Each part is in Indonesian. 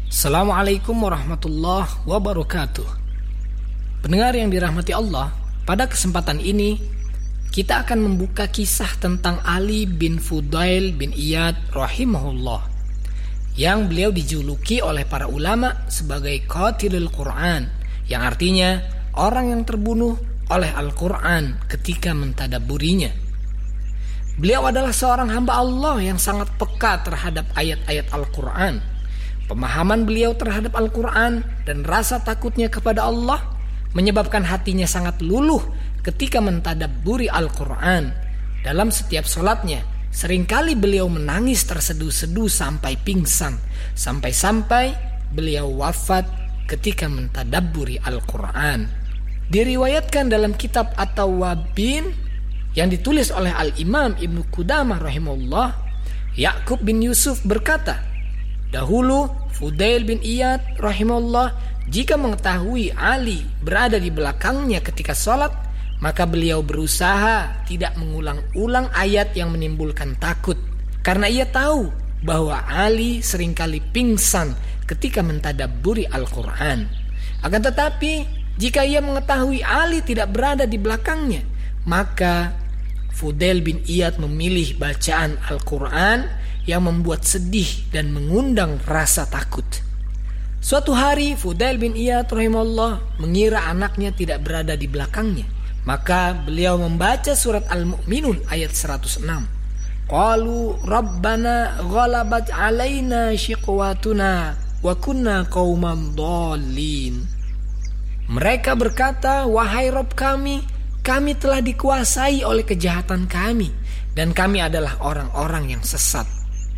Assalamualaikum warahmatullahi wabarakatuh. Pendengar yang dirahmati Allah, pada kesempatan ini kita akan membuka kisah tentang Ali bin Fudail bin Iyad rahimahullah, yang beliau dijuluki oleh para ulama sebagai qatilul Quran, yang artinya orang yang terbunuh oleh Al-Quran ketika mentadabburinya. Beliau adalah seorang hamba Allah yang sangat peka terhadap ayat-ayat Al-Quran. Pemahaman beliau terhadap Al-Quran dan rasa takutnya kepada Allah menyebabkan hatinya sangat luluh ketika mentadabburi Al-Quran. Dalam setiap sholatnya, seringkali beliau menangis terseduh-seduh sampai pingsan, sampai-sampai beliau wafat ketika mentadabburi Al-Quran. Diriwayatkan dalam kitab At-Tawwabin yang ditulis oleh Al-Imam Ibnu Qudamah rahimahullah, Ya'qub bin Yusuf berkata, dahulu Fudail bin Iyad rahimahullah jika mengetahui Ali berada di belakangnya ketika sholat, maka beliau berusaha tidak mengulang-ulang ayat yang menimbulkan takut, karena ia tahu bahwa Ali seringkali pingsan ketika mentadabburi Al-Quran. Akan tetapi jika ia mengetahui Ali tidak berada di belakangnya, maka Fudail bin Iyad memilih bacaan Al-Quran yang membuat sedih dan mengundang rasa takut. Suatu hari Fudail bin Iyad rahimahullah mengira anaknya tidak berada di belakangnya, maka beliau membaca surat Al-Mu'minun ayat 106. Qalu rabbana ghalabat alaina shiqwatuna wa kunna qauman dhalin. Mereka berkata, wahai Rabb kami telah dikuasai oleh kejahatan kami dan kami adalah orang-orang yang sesat.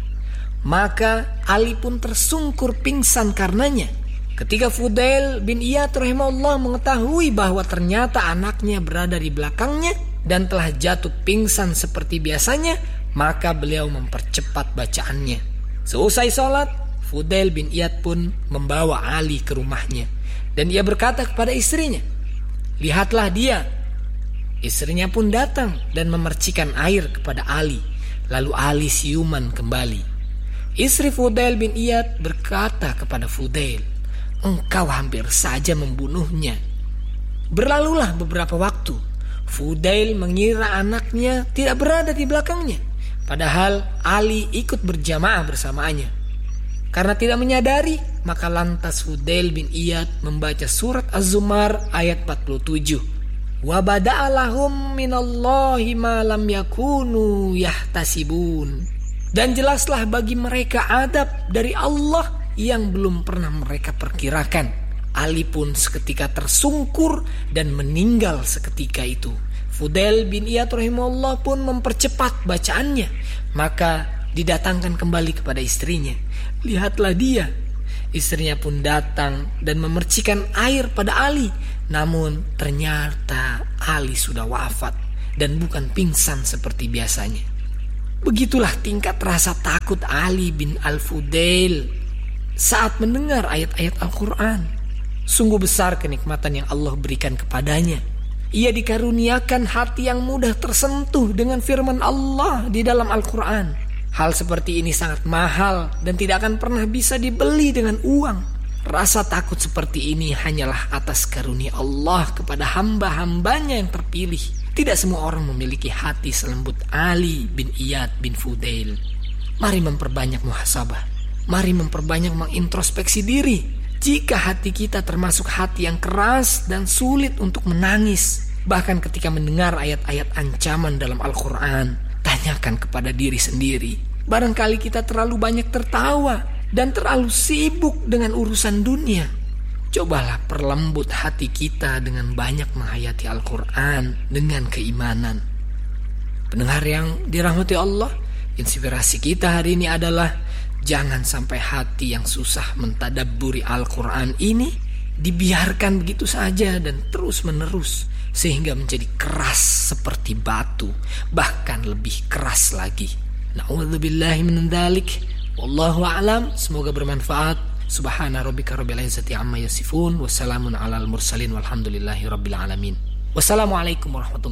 Maka Ali pun tersungkur pingsan karenanya. Ketika Fudail bin Iyad rahimahullah mengetahui bahwa ternyata anaknya berada di belakangnya dan telah jatuh pingsan seperti biasanya, maka beliau mempercepat bacaannya. Seusai sholat, Fudail bin Iyad pun membawa Ali ke rumahnya, dan ia berkata kepada istrinya, lihatlah dia. Istrinya pun datang dan memercikan air kepada Ali, lalu Ali siuman kembali. Istri Fudail bin Iyad berkata kepada Fudail, engkau hampir saja membunuhnya. Berlalulah beberapa waktu. Fudail mengira anaknya tidak berada di belakangnya, padahal Ali ikut berjamaah bersamanya. Karena tidak menyadari, maka lantas Fudail bin Iyad membaca surat Az-Zumar ayat 47. Wa bada'a lahum minallahi ma lam yakunu yahtasibun. Dan jelaslah bagi mereka adab dari Allah yang belum pernah mereka perkirakan. Ali pun seketika tersungkur dan meninggal seketika itu. Fudail bin Iyad rahimahullah pun mempercepat bacaannya. Maka didatangkan kembali kepada istrinya. Lihatlah dia. Istrinya pun datang dan memercikan air pada Ali. Namun ternyata Ali sudah wafat dan bukan pingsan seperti biasanya. Begitulah tingkat rasa takut Ali bin Al-Fudail saat mendengar ayat-ayat Al-Quran. Sungguh besar kenikmatan yang Allah berikan kepadanya. Ia dikaruniakan hati yang mudah tersentuh dengan firman Allah di dalam Al-Quran. Hal seperti ini sangat mahal dan tidak akan pernah bisa dibeli dengan uang. Rasa takut seperti ini hanyalah atas karunia Allah kepada hamba-hambanya yang terpilih. Tidak semua orang memiliki hati selembut Ali bin Iyad bin Fudail. Mari memperbanyak muhasabah. Mari memperbanyak mengintrospeksi diri. Jika hati kita termasuk hati yang keras dan sulit untuk menangis, bahkan ketika mendengar ayat-ayat ancaman dalam Al-Quran, tanyakan kepada diri sendiri. Barangkali kita terlalu banyak tertawa dan terlalu sibuk dengan urusan dunia. Cobalah perlembut hati kita dengan banyak menghayati Al-Quran dengan keimanan. Pendengar yang dirahmati Allah, inspirasi kita hari ini adalah jangan sampai hati yang susah mentadabburi Al-Quran ini dibiarkan begitu saja dan terus menerus sehingga menjadi keras seperti batu, bahkan lebih keras lagi. Na'udzubillahi min dzalik. Wallahu a'lam. Semoga bermanfaat. Subhana rabbika rabbil izzati amma yasifun. Wassalamun alal mursalin walhamdulillahi rabbil alamin. Wassalamualaikum warahmatullahi wabarakatuh.